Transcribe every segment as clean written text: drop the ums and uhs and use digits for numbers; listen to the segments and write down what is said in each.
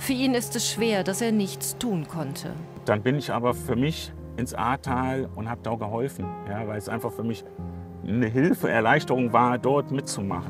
Für ihn ist es schwer, dass er nichts tun konnte. Dann bin ich aber für mich ins Ahrtal und habe da geholfen, ja, weil es einfach für mich eine Hilfe, Erleichterung war, dort mitzumachen.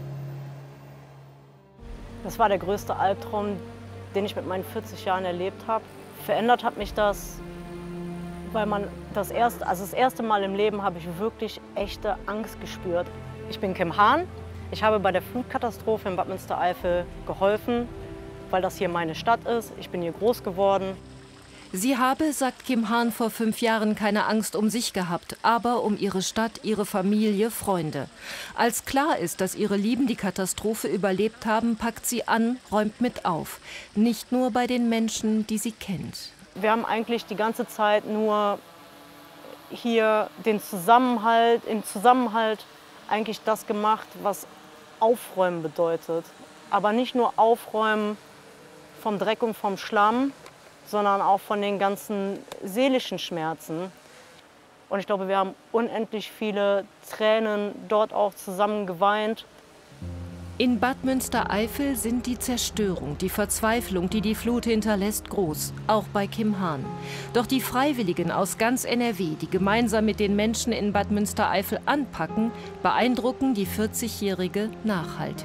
Das war der größte Albtraum, den ich mit meinen 40 Jahren erlebt habe. Verändert hat mich das, weil das erste Mal im Leben habe ich wirklich echte Angst gespürt. Ich bin Kim Hahn. Ich habe bei der Flutkatastrophe in Bad Münstereifel geholfen, weil das hier meine Stadt ist. Ich bin hier groß geworden. Sie habe, sagt Kim Hahn, vor 5 Jahren keine Angst um sich gehabt, aber um ihre Stadt, ihre Familie, Freunde. Als klar ist, dass ihre Lieben die Katastrophe überlebt haben, packt sie an, räumt mit auf. Nicht nur bei den Menschen, die sie kennt. Wir haben eigentlich die ganze Zeit nur hier im Zusammenhalt eigentlich das gemacht, was Aufräumen bedeutet. Aber nicht nur Aufräumen vom Dreck und vom Schlamm, sondern auch von den ganzen seelischen Schmerzen. Und ich glaube, wir haben unendlich viele Tränen dort auch zusammen geweint. In Bad Münstereifel sind die Zerstörung, die Verzweiflung, die die Flut hinterlässt, groß, auch bei Kim Hahn. Doch die Freiwilligen aus ganz NRW, die gemeinsam mit den Menschen in Bad Münstereifel anpacken, beeindrucken die 40-Jährige nachhaltig.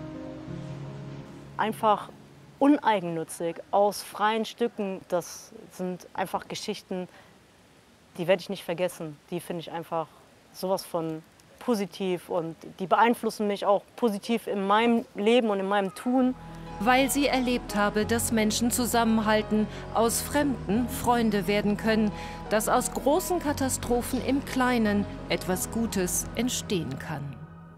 Einfach uneigennützig, aus freien Stücken, das sind einfach Geschichten, die werde ich nicht vergessen. Die finde ich einfach sowas von positiv und die beeinflussen mich auch positiv in meinem Leben und in meinem Tun. Weil sie erlebt habe, dass Menschen zusammenhalten, aus Fremden Freunde werden können, dass aus großen Katastrophen im Kleinen etwas Gutes entstehen kann.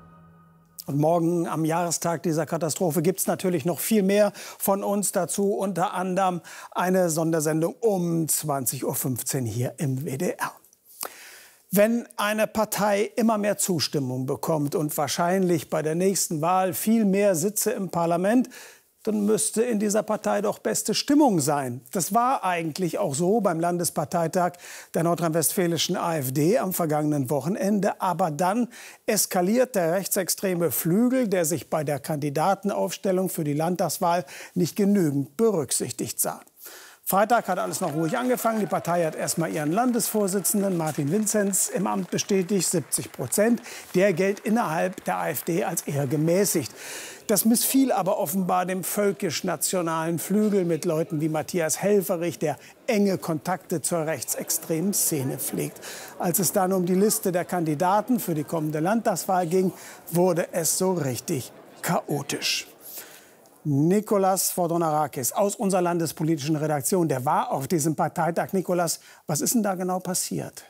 Und morgen am Jahrestag dieser Katastrophe gibt es natürlich noch viel mehr von uns dazu. Unter anderem eine Sondersendung um 20:15 Uhr hier im WDR. Wenn eine Partei immer mehr Zustimmung bekommt und wahrscheinlich bei der nächsten Wahl viel mehr Sitze im Parlament, dann müsste in dieser Partei doch beste Stimmung sein. Das war eigentlich auch so beim Landesparteitag der nordrhein-westfälischen AfD am vergangenen Wochenende. Aber dann eskaliert der rechtsextreme Flügel, der sich bei der Kandidatenaufstellung für die Landtagswahl nicht genügend berücksichtigt sah. Freitag hat alles noch ruhig angefangen. Die Partei hat erst mal ihren Landesvorsitzenden Martin Vinzenz im Amt bestätigt, 70%. Der gilt innerhalb der AfD als eher gemäßigt. Das missfiel aber offenbar dem völkisch-nationalen Flügel mit Leuten wie Matthias Helfferich, der enge Kontakte zur rechtsextremen Szene pflegt. Als es dann um die Liste der Kandidaten für die kommende Landtagswahl ging, wurde es so richtig chaotisch. Nikolas Fordonarakis aus unserer landespolitischen Redaktion, der war auf diesem Parteitag. Nikolas, was ist denn da genau passiert?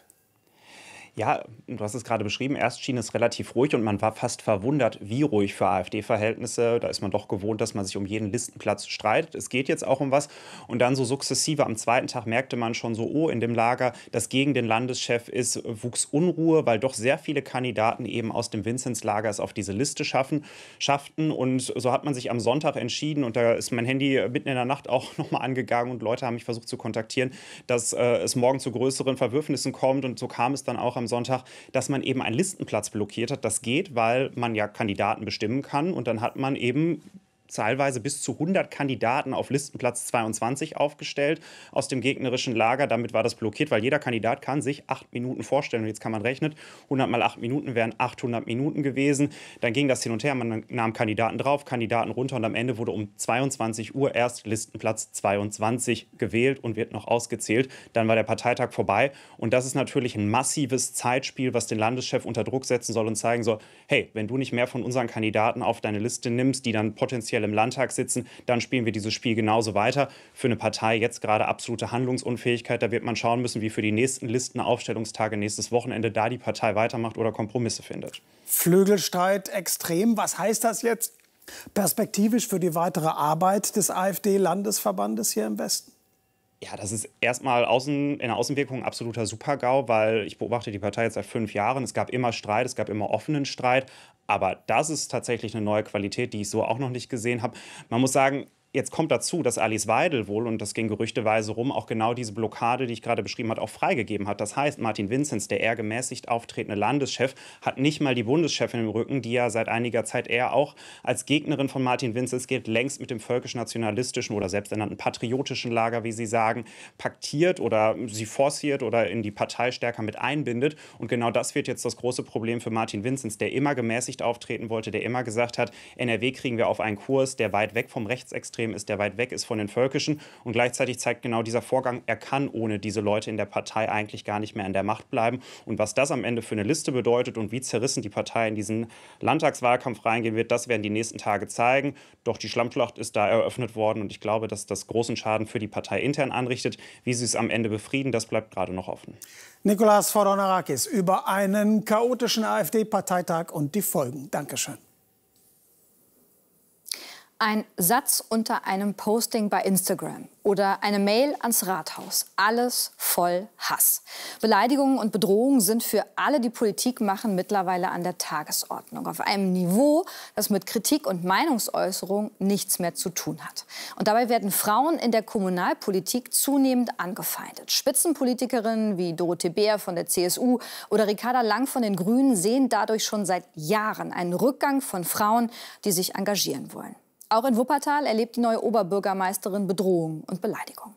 Ja, du hast es gerade beschrieben, erst schien es relativ ruhig und man war fast verwundert, wie ruhig für AfD-Verhältnisse. Da ist man doch gewohnt, dass man sich um jeden Listenplatz streitet. Es geht jetzt auch um was. Und dann so sukzessive am zweiten Tag merkte man schon so, oh, in dem Lager, das gegen den Landeschef ist, wuchs Unruhe, weil doch sehr viele Kandidaten eben aus dem Vinzenz-Lager es auf diese Liste schafften. Und so hat man sich am Sonntag entschieden, und da ist mein Handy mitten in der Nacht auch nochmal angegangen und Leute haben mich versucht zu kontaktieren, dass es morgen zu größeren Verwürfnissen kommt. Und so kam es dann auch am Sonntag, dass man eben einen Listenplatz blockiert hat. Das geht, weil man ja Kandidaten bestimmen kann. Und dann hat man eben teilweise bis zu 100 Kandidaten auf Listenplatz 22 aufgestellt aus dem gegnerischen Lager. Damit war das blockiert, weil jeder Kandidat kann sich 8 Minuten vorstellen. Und jetzt kann man rechnen, 100 mal 8 Minuten wären 800 Minuten gewesen. Dann ging das hin und her, man nahm Kandidaten drauf, Kandidaten runter und am Ende wurde um 22 Uhr erst Listenplatz 22 gewählt und wird noch ausgezählt. Dann war der Parteitag vorbei und das ist natürlich ein massives Zeitspiel, was den Landeschef unter Druck setzen soll und zeigen soll, hey, wenn du nicht mehr von unseren Kandidaten auf deine Liste nimmst, die dann potenziell im Landtag sitzen, dann spielen wir dieses Spiel genauso weiter. Für eine Partei jetzt gerade absolute Handlungsunfähigkeit. Da wird man schauen müssen, wie für die nächsten Listenaufstellungstage nächstes Wochenende da die Partei weitermacht oder Kompromisse findet. Flügelstreit extrem. Was heißt das jetzt perspektivisch für die weitere Arbeit des AfD-Landesverbandes hier im Westen? Ja, das ist erstmal in der Außenwirkung ein absoluter Super-GAU, weil ich beobachte die Partei jetzt seit 5 Jahren. Es gab immer Streit, es gab immer offenen Streit. Aber das ist tatsächlich eine neue Qualität, die ich so auch noch nicht gesehen habe. Man muss sagen, Jetzt kommt dazu, dass Alice Weidel wohl, und das ging gerüchteweise rum, auch genau diese Blockade, die ich gerade beschrieben habe, auch freigegeben hat. Das heißt, Martin Vinzenz, der eher gemäßigt auftretende Landeschef, hat nicht mal die Bundeschefin im Rücken, die ja seit einiger Zeit eher auch als Gegnerin von Martin Vinzenz gilt, längst mit dem völkisch-nationalistischen oder selbsternannten patriotischen Lager, wie sie sagen, paktiert oder sie forciert oder in die Partei stärker mit einbindet. Und genau das wird jetzt das große Problem für Martin Vinzenz, der immer gemäßigt auftreten wollte, der immer gesagt hat, NRW kriegen wir auf einen Kurs, der weit weg vom Rechtsextremen ist, der weit weg ist von den Völkischen. Und gleichzeitig zeigt genau dieser Vorgang, er kann ohne diese Leute in der Partei eigentlich gar nicht mehr an der Macht bleiben. Und was das am Ende für eine Liste bedeutet und wie zerrissen die Partei in diesen Landtagswahlkampf reingehen wird, das werden die nächsten Tage zeigen. Doch die Schlammschlacht ist da eröffnet worden und ich glaube, dass das großen Schaden für die Partei intern anrichtet. Wie sie es am Ende befrieden, das bleibt gerade noch offen. Nikolaos Fodonarakis über einen chaotischen AfD-Parteitag und die Folgen. Dankeschön. Ein Satz unter einem Posting bei Instagram oder eine Mail ans Rathaus. Alles voll Hass. Beleidigungen und Bedrohungen sind für alle, die Politik machen, mittlerweile an der Tagesordnung. Auf einem Niveau, das mit Kritik und Meinungsäußerung nichts mehr zu tun hat. Und dabei werden Frauen in der Kommunalpolitik zunehmend angefeindet. Spitzenpolitikerinnen wie Dorothee Bär von der CSU oder Ricarda Lang von den Grünen sehen dadurch schon seit Jahren einen Rückgang von Frauen, die sich engagieren wollen. Auch in Wuppertal erlebt die neue Oberbürgermeisterin Bedrohung und Beleidigung.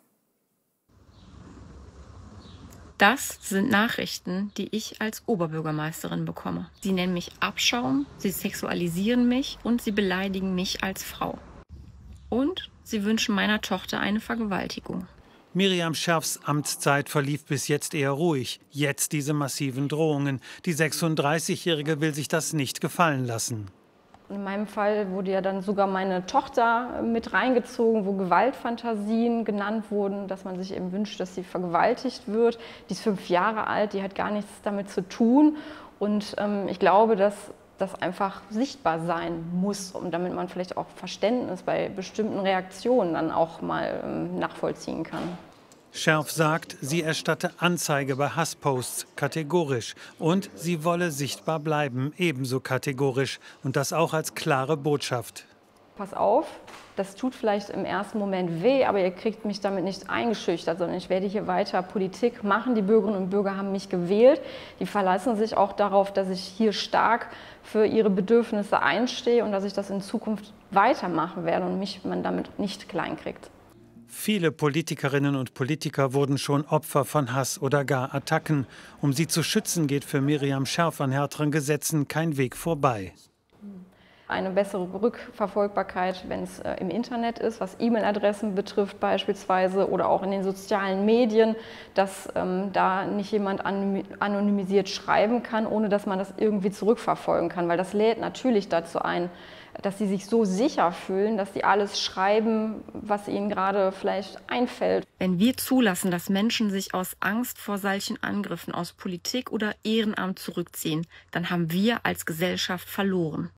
Das sind Nachrichten, die ich als Oberbürgermeisterin bekomme. Sie nennen mich Abschaum, sie sexualisieren mich und sie beleidigen mich als Frau. Und sie wünschen meiner Tochter eine Vergewaltigung. Miriam Scherfs Amtszeit verlief bis jetzt eher ruhig. Jetzt diese massiven Drohungen. Die 36-Jährige will sich das nicht gefallen lassen. In meinem Fall wurde ja dann sogar meine Tochter mit reingezogen, wo Gewaltfantasien genannt wurden, dass man sich eben wünscht, dass sie vergewaltigt wird. Die ist 5 Jahre alt, die hat gar nichts damit zu tun. Und ich glaube, dass das einfach sichtbar sein muss, und damit man vielleicht auch Verständnis bei bestimmten Reaktionen dann auch mal nachvollziehen kann. Scherf sagt, sie erstatte Anzeige bei Hassposts kategorisch und sie wolle sichtbar bleiben, ebenso kategorisch, und das auch als klare Botschaft. Pass auf, das tut vielleicht im ersten Moment weh, aber ihr kriegt mich damit nicht eingeschüchtert, sondern ich werde hier weiter Politik machen. Die Bürgerinnen und Bürger haben mich gewählt. Die verlassen sich auch darauf, dass ich hier stark für ihre Bedürfnisse einstehe und dass ich das in Zukunft weitermachen werde und man damit nicht kleinkriegt. Viele Politikerinnen und Politiker wurden schon Opfer von Hass oder gar Attacken. Um sie zu schützen, geht für Miriam Scherf an härteren Gesetzen kein Weg vorbei. Eine bessere Rückverfolgbarkeit, wenn es im Internet ist, was E-Mail-Adressen betrifft beispielsweise, oder auch in den sozialen Medien, dass da nicht jemand anonymisiert schreiben kann, ohne dass man das irgendwie zurückverfolgen kann. Weil das lädt natürlich dazu ein, dass sie sich so sicher fühlen, dass sie alles schreiben, was ihnen gerade vielleicht einfällt. Wenn wir zulassen, dass Menschen sich aus Angst vor solchen Angriffen aus Politik oder Ehrenamt zurückziehen, dann haben wir als Gesellschaft verloren.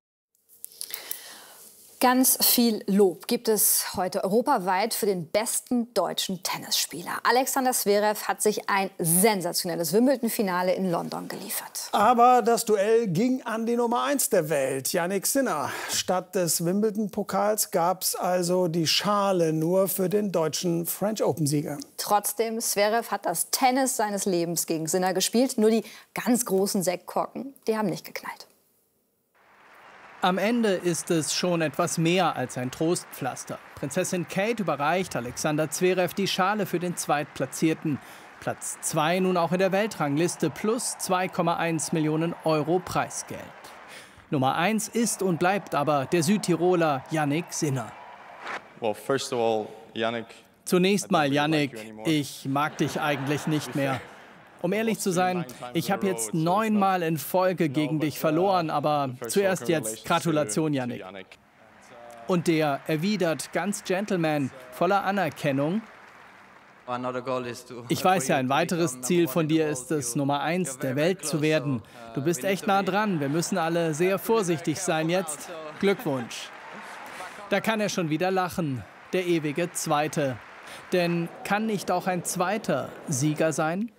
Ganz viel Lob gibt es heute europaweit für den besten deutschen Tennisspieler. Alexander Zverev hat sich ein sensationelles Wimbledon-Finale in London geliefert. Aber das Duell ging an die Nummer 1 der Welt, Jannik Sinner. Statt des Wimbledon-Pokals gab es also die Schale nur für den deutschen French Open-Sieger. Trotzdem, Zverev hat das Tennis seines Lebens gegen Sinner gespielt. Nur die ganz großen Sektkorken, die haben nicht geknallt. Am Ende ist es schon etwas mehr als ein Trostpflaster. Prinzessin Kate überreicht Alexander Zverev die Schale für den Zweitplatzierten. Platz 2 nun auch in der Weltrangliste plus 2,1 Millionen Euro Preisgeld. Nummer 1 ist und bleibt aber der Südtiroler Jannik Sinner. Zunächst mal, Jannik, ich mag dich eigentlich nicht mehr. Um ehrlich zu sein, ich habe jetzt 9 Mal in Folge gegen dich verloren, aber zuerst jetzt Gratulation, Jannik. Und der erwidert ganz Gentleman, voller Anerkennung: Ich weiß ja, ein weiteres Ziel von dir ist es, Nummer 1 der Welt zu werden. Du bist echt nah dran, wir müssen alle sehr vorsichtig sein jetzt. Glückwunsch. Da kann er schon wieder lachen, der ewige Zweite. Denn kann nicht auch ein zweiter Sieger sein?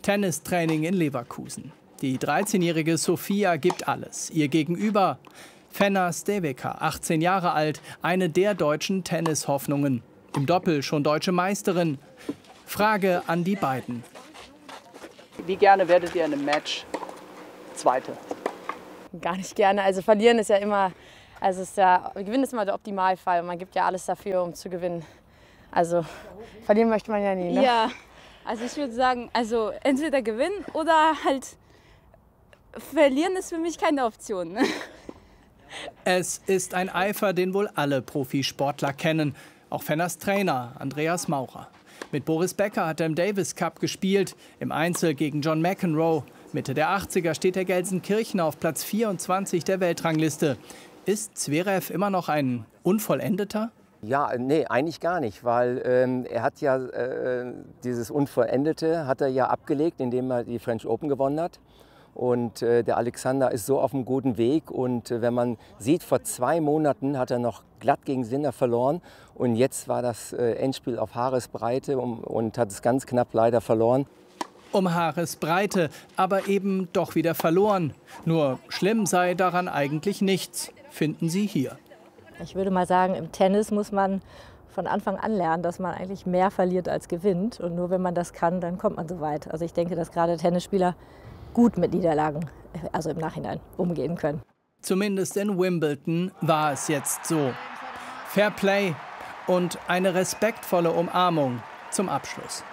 Tennistraining in Leverkusen. Die 13-jährige Sophia gibt alles. Ihr Gegenüber Fenna Steveka, 18 Jahre alt, eine der deutschen Tennishoffnungen. Im Doppel schon deutsche Meisterin. Frage an die beiden. Wie gerne werdet ihr in einem Match Zweite? Gar nicht gerne. Also verlieren ist ja immer, Gewinnen ist immer der Optimalfall. Man gibt ja alles dafür, um zu gewinnen. Also verlieren möchte man ja nie, ne? Ja, also ich würde sagen, also entweder gewinnen oder halt verlieren ist für mich keine Option. Ne? Es ist ein Eifer, den wohl alle Profisportler kennen. Auch Fennas Trainer Andreas Maurer. Mit Boris Becker hat er im Davis Cup gespielt, im Einzel gegen John McEnroe. Mitte der 80er steht der Gelsenkirchener auf Platz 24 der Weltrangliste. Ist Zverev immer noch ein Unvollendeter? Ja, nee, eigentlich gar nicht, weil er hat ja dieses Unvollendete hat er ja abgelegt, indem er die French Open gewonnen hat. Und der Alexander ist so auf einem guten Weg. Und wenn man sieht, vor 2 Monaten hat er noch glatt gegen Sinner verloren. Und jetzt war das Endspiel auf Haaresbreite und hat es ganz knapp leider verloren. Um Haaresbreite, aber eben doch wieder verloren. Nur schlimm sei daran eigentlich nichts, finden Sie hier. Ich würde mal sagen, im Tennis muss man von Anfang an lernen, dass man eigentlich mehr verliert als gewinnt. Und nur wenn man das kann, dann kommt man so weit. Also ich denke, dass gerade Tennisspieler gut mit Niederlagen, also im Nachhinein, umgehen können. Zumindest in Wimbledon war es jetzt so. Fair Play und eine respektvolle Umarmung zum Abschluss.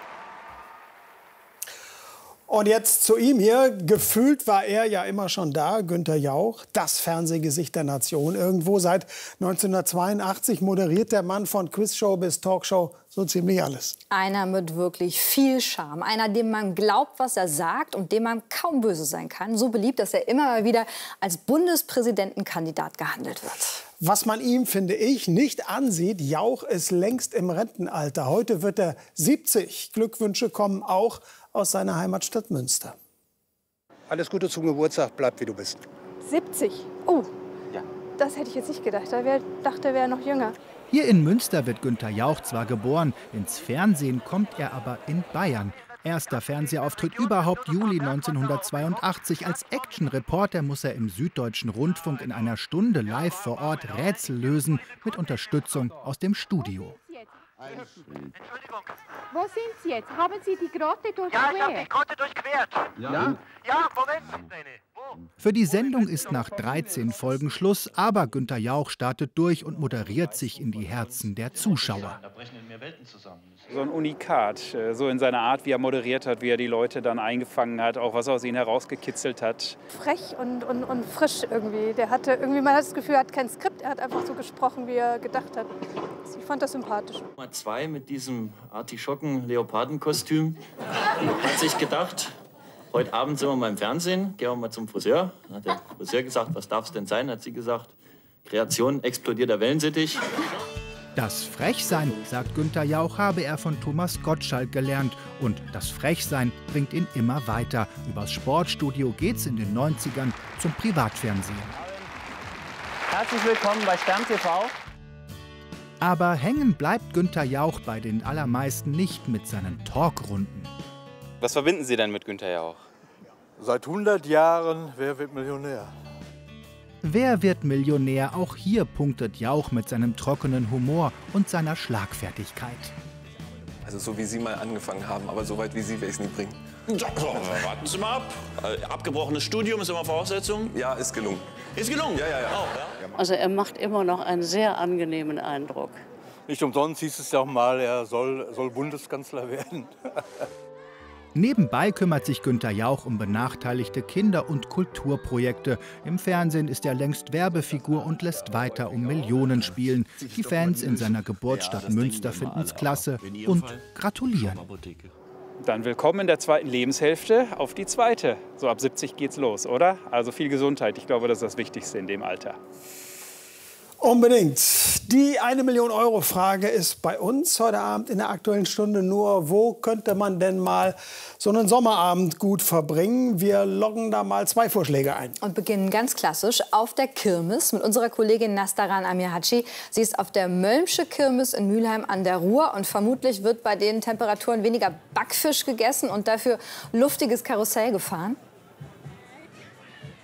Und jetzt zu ihm hier. Gefühlt war er ja immer schon da, Günther Jauch, das Fernsehgesicht der Nation. Irgendwo seit 1982 moderiert der Mann von Quizshow bis Talkshow so ziemlich alles. Einer mit wirklich viel Charme. Einer, dem man glaubt, was er sagt und dem man kaum böse sein kann. So beliebt, dass er immer mal wieder als Bundespräsidentenkandidat gehandelt wird. Was man ihm, finde ich, nicht ansieht, Jauch ist längst im Rentenalter. Heute wird er 70. Glückwünsche kommen auch aus seiner Heimatstadt Münster. Alles Gute zum Geburtstag, bleib wie du bist. 70? Oh, ja. Das hätte ich jetzt nicht gedacht. Ich dachte, er wäre noch jünger. Hier in Münster wird Günther Jauch zwar geboren, ins Fernsehen kommt er aber in Bayern. Erster Fernsehauftritt überhaupt Juli 1982. Als Action-Reporter muss er im Süddeutschen Rundfunk in einer Stunde live vor Ort Rätsel lösen mit Unterstützung aus dem Studio. Entschuldigung. Wo sind Sie jetzt? Haben Sie die Grotte durchquert? Ja, ich habe die Grotte durchquert. Ja? Ja, Moment. Für die Sendung ist nach 13 Folgen Schluss, aber Günther Jauch startet durch und moderiert sich in die Herzen der Zuschauer. So ein Unikat, so in seiner Art, wie er moderiert hat, wie er die Leute dann eingefangen hat, auch was er aus ihnen herausgekitzelt hat. Frech und frisch irgendwie. Man hat das Gefühl, er hat kein Skript, er hat einfach so gesprochen, wie er gedacht hat. Ich fand das sympathisch. Nummer 2 mit diesem Artischocken-Leopardenkostüm hat sich gedacht, heute Abend sind wir mal im Fernsehen, gehen wir mal zum Friseur. Dann hat der Friseur gesagt, was darf es denn sein? Hat sie gesagt, Kreation explodierter Wellensittich. Das Frechsein, sagt Günther Jauch, habe er von Thomas Gottschalk gelernt. Und das Frechsein bringt ihn immer weiter. Übers Sportstudio geht's in den 90ern zum Privatfernsehen. Herzlich willkommen bei Stern TV. Aber hängen bleibt Günther Jauch bei den allermeisten nicht mit seinen Talkrunden. Was verbinden Sie denn mit Günther Jauch? Seit 100 Jahren, wer wird Millionär? Wer wird Millionär? Auch hier punktet Jauch mit seinem trockenen Humor und seiner Schlagfertigkeit. Also so wie Sie mal angefangen haben, aber so weit wie Sie werde ich es nie bringen. Warten Sie mal ab. Abgebrochenes Studium ist immer Voraussetzung? Ja, ist gelungen. Ist gelungen? Ja. Oh, ja. Also er macht immer noch einen sehr angenehmen Eindruck. Nicht umsonst hieß es ja auch mal, er soll Bundeskanzler werden. Nebenbei kümmert sich Günther Jauch um benachteiligte Kinder- und Kulturprojekte. Im Fernsehen ist er längst Werbefigur und lässt weiter um Millionen spielen. Die Fans in seiner Geburtsstadt Münster finden es klasse und gratulieren. Dann willkommen in der zweiten Lebenshälfte auf die zweite. So ab 70 geht's los, oder? Also viel Gesundheit. Ich glaube, das ist das Wichtigste in dem Alter. Unbedingt. Die 1 Million Euro Frage ist bei uns heute Abend in der Aktuellen Stunde nur, wo könnte man denn mal so einen Sommerabend gut verbringen? Wir loggen da mal 2 Vorschläge ein. Und beginnen ganz klassisch auf der Kirmes mit unserer Kollegin Nastaran Amirhaci. Sie ist auf der Mölmsche Kirmes in Mülheim an der Ruhr und vermutlich wird bei den Temperaturen weniger Backfisch gegessen und dafür luftiges Karussell gefahren.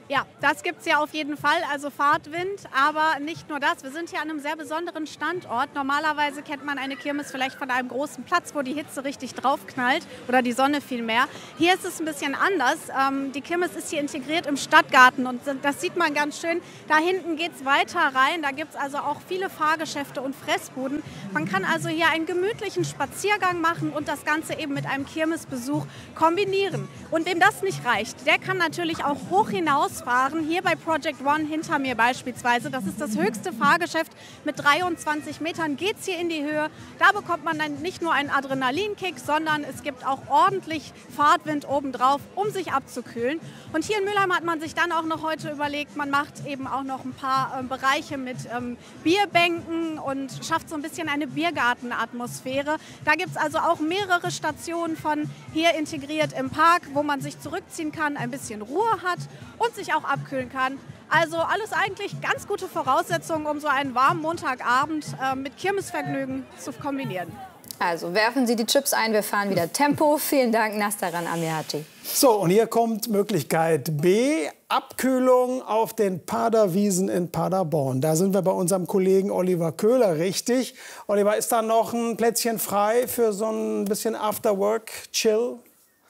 Ja, das gibt es ja auf jeden Fall, also Fahrtwind, aber nicht nur das. Wir sind hier an einem sehr besonderen Standort. Normalerweise kennt man eine Kirmes vielleicht von einem großen Platz, wo die Hitze richtig draufknallt oder die Sonne vielmehr. Hier ist es ein bisschen anders. Die Kirmes ist hier integriert im Stadtgarten und das sieht man ganz schön. Da hinten geht es weiter rein, da gibt es also auch viele Fahrgeschäfte und Fressbuden. Man kann also hier einen gemütlichen Spaziergang machen und das Ganze eben mit einem Kirmesbesuch kombinieren. Und wem das nicht reicht, der kann natürlich auch hoch hinausfahren. Hier bei Project One hinter mir beispielsweise. Das ist das höchste Fahrgeschäft. Mit 23 Metern geht es hier in die Höhe. Da bekommt man dann nicht nur einen Adrenalinkick, sondern es gibt auch ordentlich Fahrtwind obendrauf, um sich abzukühlen. Und hier in Mülheim hat man sich dann auch noch heute überlegt, man macht eben auch noch ein paar Bereiche mit Bierbänken und schafft so ein bisschen eine Biergartenatmosphäre. Da gibt es also auch mehrere Stationen von hier integriert im Park, wo man sich zurückziehen kann, ein bisschen Ruhe hat und sich auch abkühlen kann. Also alles eigentlich ganz gute Voraussetzungen, um so einen warmen Montagabend mit Kirmesvergnügen zu kombinieren. Also werfen Sie die Chips ein, wir fahren wieder Tempo. Vielen Dank, Nastaran Amihaci. So, und hier kommt Möglichkeit B, Abkühlung auf den Paderwiesen in Paderborn. Da sind wir bei unserem Kollegen Oliver Köhler, richtig. Oliver, ist da noch ein Plätzchen frei für so ein bisschen Afterwork-Chill?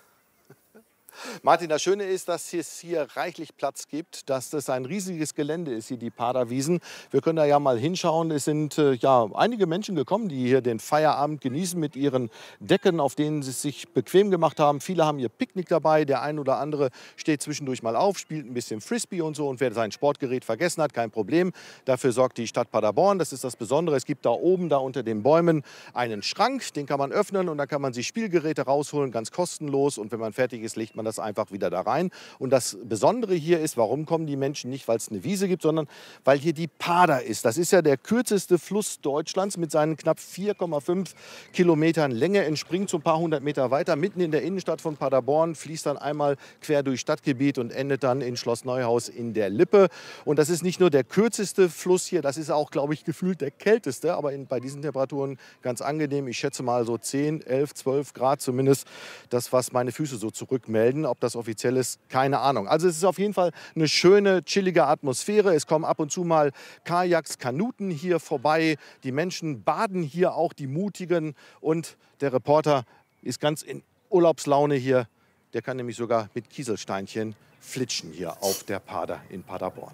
Martin, das Schöne ist, dass es hier reichlich Platz gibt, dass das ein riesiges Gelände ist, hier die Paderwiesen. Wir können da ja mal hinschauen. Es sind ja einige Menschen gekommen, die hier den Feierabend genießen mit ihren Decken, auf denen sie es sich bequem gemacht haben. Viele haben ihr Picknick dabei. Der ein oder andere steht zwischendurch mal auf, spielt ein bisschen Frisbee und so. Und wer sein Sportgerät vergessen hat, kein Problem. Dafür sorgt die Stadt Paderborn. Das ist das Besondere. Es gibt da oben, da unter den Bäumen, einen Schrank. Den kann man öffnen und da kann man sich Spielgeräte rausholen, ganz kostenlos. Und wenn man fertig ist, legt man das einfach wieder da rein. Und das Besondere hier ist, warum kommen die Menschen nicht, weil es eine Wiese gibt, sondern weil hier die Pader ist. Das ist ja der kürzeste Fluss Deutschlands mit seinen knapp 4,5 Kilometern Länge. Entspringt so ein paar hundert Meter weiter, mitten in der Innenstadt von Paderborn, fließt dann einmal quer durch Stadtgebiet und endet dann in Schloss Neuhaus in der Lippe. Und das ist nicht nur der kürzeste Fluss hier, das ist auch, glaube ich, gefühlt der kälteste, aber bei diesen Temperaturen ganz angenehm. Ich schätze mal so 10, 11, 12 Grad zumindest, das, was meine Füße so zurückmelden. Ob das offiziell ist, keine Ahnung. Also es ist auf jeden Fall eine schöne, chillige Atmosphäre. Es kommen ab und zu mal Kajaks, Kanuten hier vorbei. Die Menschen baden hier auch, die Mutigen. Und der Reporter ist ganz in Urlaubslaune hier. Der kann nämlich sogar mit Kieselsteinchen flitschen hier auf der Pader in Paderborn.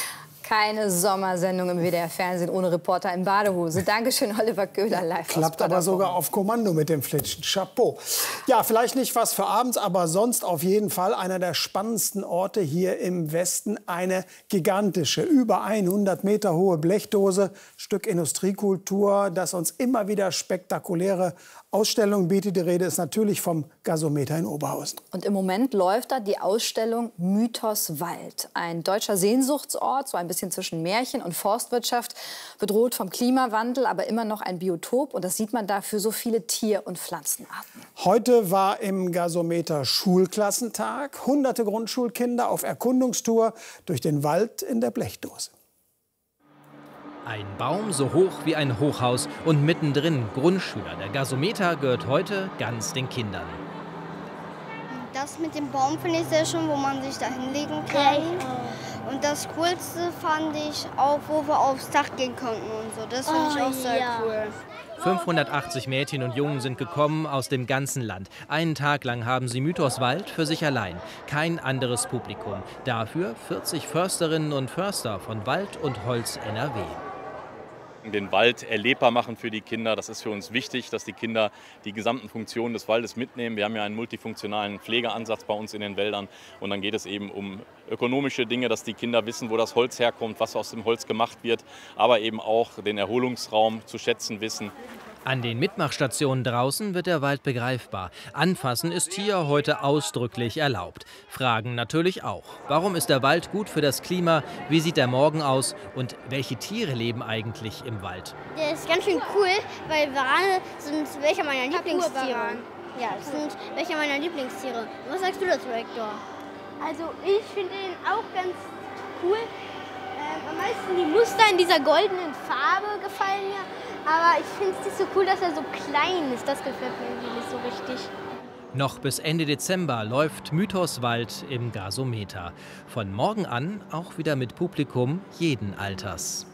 Keine Sommersendung im WDR-Fernsehen ohne Reporter in Badehose. Dankeschön, Oliver Köhler, live. Klappt aber sogar auf Kommando mit dem Flitschen. Chapeau. Ja, vielleicht nicht was für abends, aber sonst auf jeden Fall einer der spannendsten Orte hier im Westen. Eine gigantische, über 100 Meter hohe Blechdose. Stück Industriekultur, das uns immer wieder spektakuläre Ausstellungen bietet. Die Rede ist natürlich vom Gasometer in Oberhausen. Und im Moment läuft da die Ausstellung Mythos Wald. Ein deutscher Sehnsuchtsort, so ein bisschen zwischen Märchen und Forstwirtschaft, bedroht vom Klimawandel, aber immer noch ein Biotop. Und das sieht man da für so viele Tier- und Pflanzenarten. Heute war im Gasometer Schulklassentag. Hunderte Grundschulkinder auf Erkundungstour durch den Wald in der Blechdose. Ein Baum so hoch wie ein Hochhaus und mittendrin Grundschüler. Der Gasometer gehört heute ganz den Kindern. Das mit dem Baum finde ich sehr schön, wo man sich da hinlegen kann. Und das Coolste fand ich auch, wo wir aufs Dach gehen konnten und so. Das finde ich auch sehr cool. 580 Mädchen und Jungen sind gekommen aus dem ganzen Land. Einen Tag lang haben sie Mythos Wald für sich allein. Kein anderes Publikum. Dafür 40 Försterinnen und Förster von Wald und Holz NRW. Den Wald erlebbar machen für die Kinder. Das ist für uns wichtig, dass die Kinder die gesamten Funktionen des Waldes mitnehmen. Wir haben ja einen multifunktionalen Pflegeansatz bei uns in den Wäldern. Und dann geht es eben um ökonomische Dinge, dass die Kinder wissen, wo das Holz herkommt, was aus dem Holz gemacht wird. Aber eben auch den Erholungsraum zu schätzen wissen. An den Mitmachstationen draußen wird der Wald begreifbar. Anfassen ist hier heute ausdrücklich erlaubt. Fragen natürlich auch. Warum ist der Wald gut für das Klima? Wie sieht der Morgen aus? Und welche Tiere leben eigentlich im Wald? Der ist ganz schön cool, weil Warane sind welche meiner Lieblingstiere. Ja, das sind welche meiner Lieblingstiere. Was sagst du dazu, Hector? Also ich finde ihn auch ganz cool. Am meisten die Muster in dieser goldenen Farbe gefallen mir. Aber ich finde es nicht so cool, dass er so klein ist. Das gefällt mir irgendwie nicht so richtig. Noch bis Ende Dezember läuft Mythos Wald im Gasometer. Von morgen an auch wieder mit Publikum jeden Alters.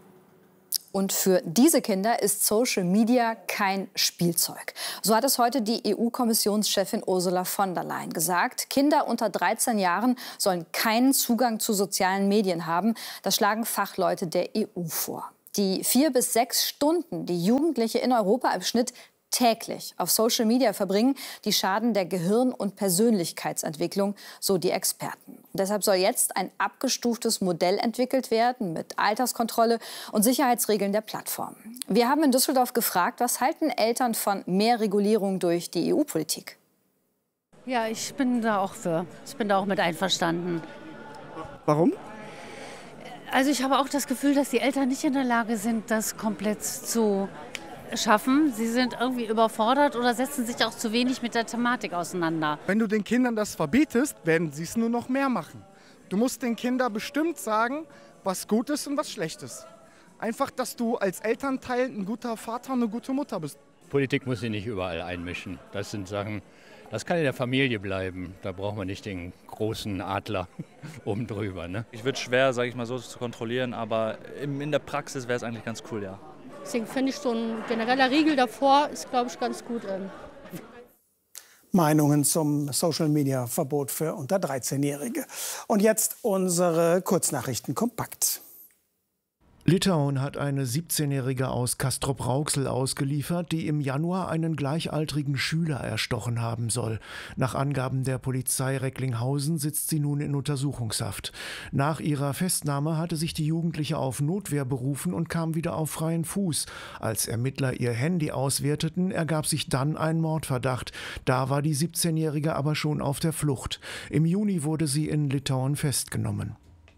Und für diese Kinder ist Social Media kein Spielzeug. So hat es heute die EU-Kommissionschefin Ursula von der Leyen gesagt. Kinder unter 13 Jahren sollen keinen Zugang zu sozialen Medien haben. Das schlagen Fachleute der EU vor. Die 4 bis 6 Stunden, die Jugendliche in Europa im Schnitt täglich auf Social Media verbringen, die schaden der Gehirn- und Persönlichkeitsentwicklung, so die Experten. Und deshalb soll jetzt ein abgestuftes Modell entwickelt werden mit Alterskontrolle und Sicherheitsregeln der Plattform. Wir haben in Düsseldorf gefragt, was halten Eltern von mehr Regulierung durch die EU-Politik? Ja, ich bin da auch für. Ich bin da auch mit einverstanden. Warum? Also ich habe auch das Gefühl, dass die Eltern nicht in der Lage sind, das komplett zu schaffen. Sie sind irgendwie überfordert oder setzen sich auch zu wenig mit der Thematik auseinander. Wenn du den Kindern das verbietest, werden sie es nur noch mehr machen. Du musst den Kindern bestimmt sagen, was gut ist und was schlecht ist. Einfach, dass du als Elternteil ein guter Vater und eine gute Mutter bist. Politik muss sich nicht überall einmischen. Das sind Sachen, das kann in der Familie bleiben. Da braucht man nicht den großen Adler oben drüber. Ne? Ich würde schwer, sage ich mal so, zu kontrollieren, aber in der Praxis wäre es eigentlich ganz cool, ja. Deswegen finde ich so ein genereller Riegel davor ist, glaube ich, ganz gut. Meinungen zum Social-Media-Verbot für unter 13-Jährige. Und jetzt unsere Kurznachrichten kompakt. Litauen hat eine 17-Jährige aus Castrop-Rauxel ausgeliefert, die im Januar einen gleichaltrigen Schüler erstochen haben soll. Nach Angaben der Polizei Recklinghausen sitzt sie nun in Untersuchungshaft. Nach ihrer Festnahme hatte sich die Jugendliche auf Notwehr berufen und kam wieder auf freien Fuß. Als Ermittler ihr Handy auswerteten, ergab sich dann ein Mordverdacht. Da war die 17-Jährige aber schon auf der Flucht. Im Juni wurde sie in Litauen festgenommen.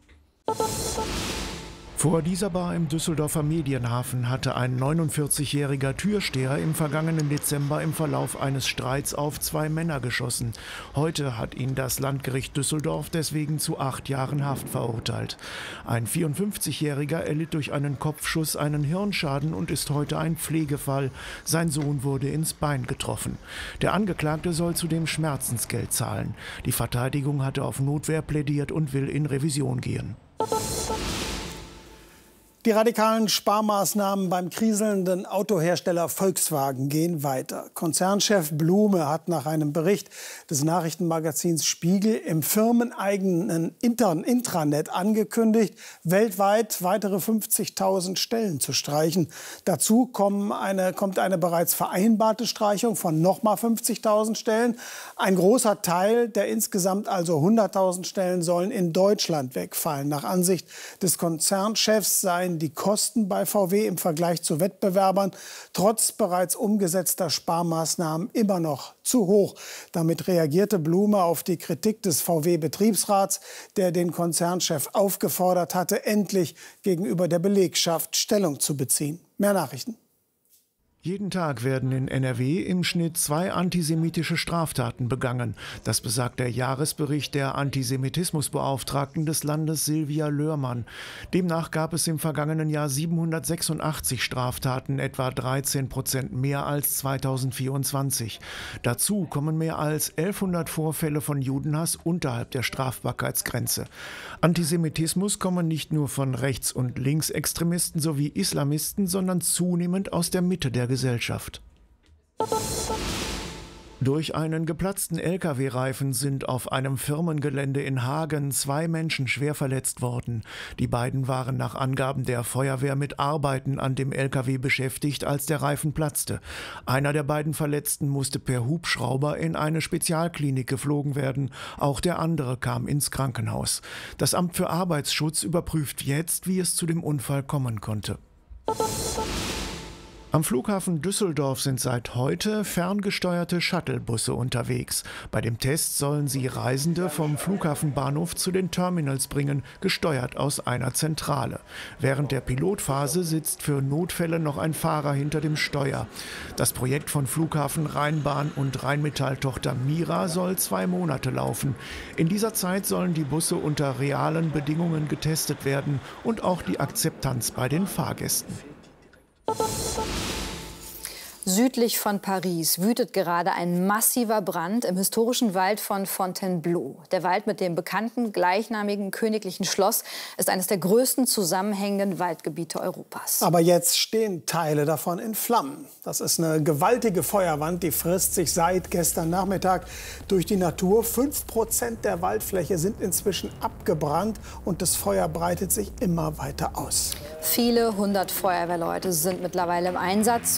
Vor dieser Bar im Düsseldorfer Medienhafen hatte ein 49-jähriger Türsteher im vergangenen Dezember im Verlauf eines Streits auf 2 Männer geschossen. Heute hat ihn das Landgericht Düsseldorf deswegen zu 8 Jahren Haft verurteilt. Ein 54-jähriger erlitt durch einen Kopfschuss einen Hirnschaden und ist heute ein Pflegefall. Sein Sohn wurde ins Bein getroffen. Der Angeklagte soll zudem Schmerzensgeld zahlen. Die Verteidigung hatte auf Notwehr plädiert und will in Revision gehen. Die radikalen Sparmaßnahmen beim kriselnden Autohersteller Volkswagen gehen weiter. Konzernchef Blume hat nach einem Bericht des Nachrichtenmagazins Spiegel im firmeneigenen Intranet angekündigt, weltweit weitere 50.000 Stellen zu streichen. Dazu kommt eine bereits vereinbarte Streichung von nochmal 50.000 Stellen. Ein großer Teil der insgesamt also 100.000 Stellen sollen in Deutschland wegfallen. Nach Ansicht des Konzernchefs seien die Kosten bei VW im Vergleich zu Wettbewerbern trotz bereits umgesetzter Sparmaßnahmen immer noch zu hoch. Damit reagierte Blume auf die Kritik des VW-Betriebsrats, der den Konzernchef aufgefordert hatte, endlich gegenüber der Belegschaft Stellung zu beziehen. Mehr Nachrichten. Jeden Tag werden in NRW im Schnitt 2 antisemitische Straftaten begangen. Das besagt der Jahresbericht der Antisemitismusbeauftragten des Landes Silvia Löhrmann. Demnach gab es im vergangenen Jahr 786 Straftaten, etwa 13% mehr als 2024. Dazu kommen mehr als 1100 Vorfälle von Judenhass unterhalb der Strafbarkeitsgrenze. Antisemitismus kommen nicht nur von Rechts- und Linksextremisten sowie Islamisten, sondern zunehmend aus der Mitte der Gesellschaft. Durch einen geplatzten Lkw-Reifen sind auf einem Firmengelände in Hagen 2 Menschen schwer verletzt worden. Die beiden waren nach Angaben der Feuerwehr mit Arbeiten an dem Lkw beschäftigt, als der Reifen platzte. Einer der beiden Verletzten musste per Hubschrauber in eine Spezialklinik geflogen werden. Auch der andere kam ins Krankenhaus. Das Amt für Arbeitsschutz überprüft jetzt, wie es zu dem Unfall kommen konnte. Am Flughafen Düsseldorf sind seit heute ferngesteuerte Shuttlebusse unterwegs. Bei dem Test sollen sie Reisende vom Flughafenbahnhof zu den Terminals bringen, gesteuert aus einer Zentrale. Während der Pilotphase sitzt für Notfälle noch ein Fahrer hinter dem Steuer. Das Projekt von Flughafen Rheinbahn und Rheinmetall-Tochter Mira soll 2 Monate laufen. In dieser Zeit sollen die Busse unter realen Bedingungen getestet werden und auch die Akzeptanz bei den Fahrgästen. Südlich von Paris wütet gerade ein massiver Brand im historischen Wald von Fontainebleau. Der Wald mit dem bekannten gleichnamigen königlichen Schloss ist eines der größten zusammenhängenden Waldgebiete Europas. Aber jetzt stehen Teile davon in Flammen. Das ist eine gewaltige Feuerwand, die frisst sich seit gestern Nachmittag durch die Natur. 5% der Waldfläche sind inzwischen abgebrannt und das Feuer breitet sich immer weiter aus. Viele hundert Feuerwehrleute sind mittlerweile im Einsatz